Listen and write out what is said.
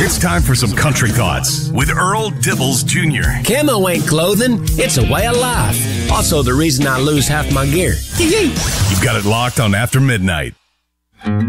It's time for some country thoughts with Earl Dibbles Jr. Camo ain't clothing, it's a way of life. Also the reason I lose half my gear. You've got it locked on After Midnight.